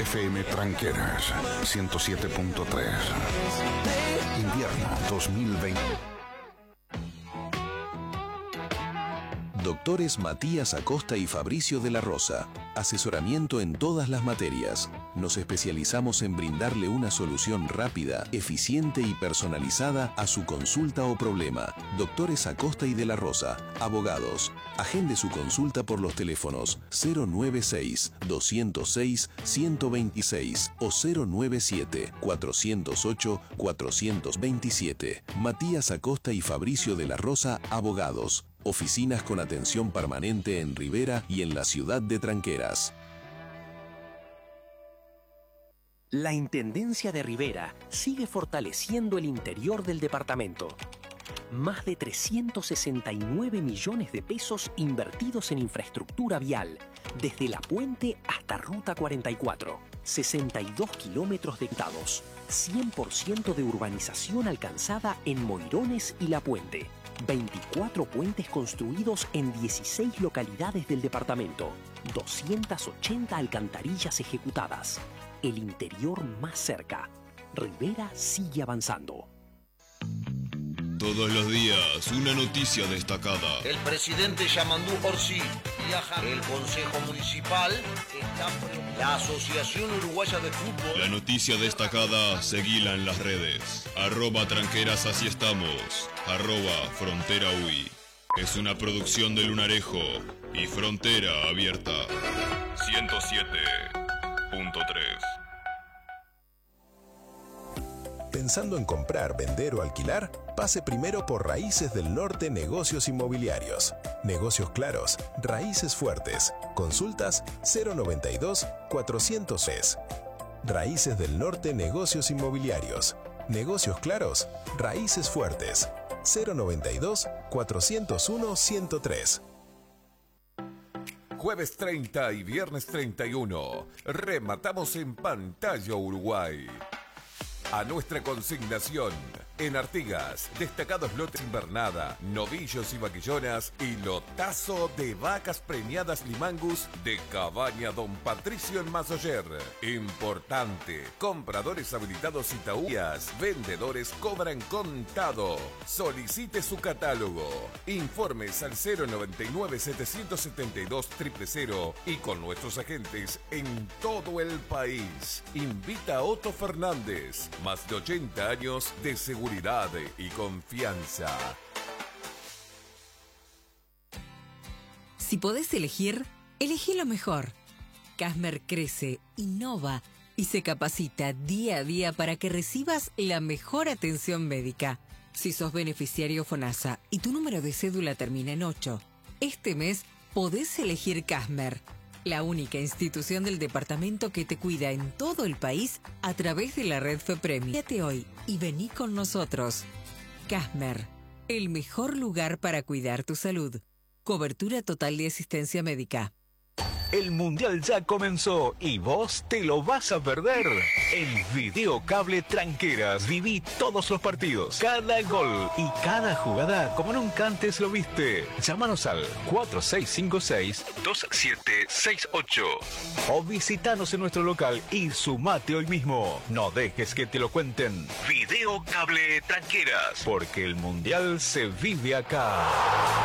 FM Tranqueras 107.3. Invierno 2020. Doctores Matías Acosta y Fabricio de la Rosa. Asesoramiento en todas las materias. Nos especializamos en brindarle una solución rápida, eficiente y personalizada a su consulta o problema. Doctores Acosta y de la Rosa. Abogados. Agende su consulta por los teléfonos 096-206-126 o 097-408-427. Matías Acosta y Fabricio de la Rosa, abogados. Oficinas con atención permanente en Rivera y en la ciudad de Tranqueras. La Intendencia de Rivera sigue fortaleciendo el interior del departamento. Más de 369 millones de pesos invertidos en infraestructura vial, desde La Puente hasta Ruta 44. 62 kilómetros de dados, 100% de urbanización alcanzada en Moirones y La Puente. 24 puentes construidos en 16 localidades del departamento. 280 alcantarillas ejecutadas. El interior más cerca. Rivera sigue avanzando. Todos los días, una noticia destacada. El presidente Yamandú Orsi viaja. El Consejo Municipal está. La Asociación Uruguaya de Fútbol. La noticia destacada, seguila en las redes. @tranqueras así estamos. @frontera UI. Es una producción de Lunarejo y Frontera Abierta. 107.3. ¿Pensando en comprar, vender o alquilar? Pase primero por Raíces del Norte Negocios Inmobiliarios. Negocios claros, raíces fuertes. Consultas 092-400. Raíces del Norte Negocios Inmobiliarios. Negocios claros, raíces fuertes. 092-401-103. Jueves 30 y viernes 31. Rematamos en Pantalla Uruguay. A nuestra consignación, en Artigas, destacados lotes invernada, novillos y vaquillonas y lotazo de vacas preñadas Limangus de Cabaña Don Patricio en Mazoyer. Importante, compradores habilitados Itaúas, vendedores cobran contado. Solicite su catálogo. Informes al 099-772-000 y con nuestros agentes en todo el país. Invita a Otto Fernández. Más de 80 años de seguridad y confianza. Si podés elegir, elegí lo mejor. Casmer crece, innova y se capacita día a día para que recibas la mejor atención médica. Si sos beneficiario FONASA y tu número de cédula termina en 8, este mes podés elegir Casmer, la única institución del departamento que te cuida en todo el país a través de la red FEPREMI. Quédate hoy y vení con nosotros. Casmer, el mejor lugar para cuidar tu salud. Cobertura total de asistencia médica. El Mundial ya comenzó y vos te lo vas a perder. En Videocable Tranqueras viví todos los partidos, cada gol y cada jugada como nunca antes lo viste. Llámanos al 4656-2768 o visitanos en nuestro local y sumate hoy mismo. No dejes que te lo cuenten. Videocable Tranqueras, porque el Mundial se vive acá.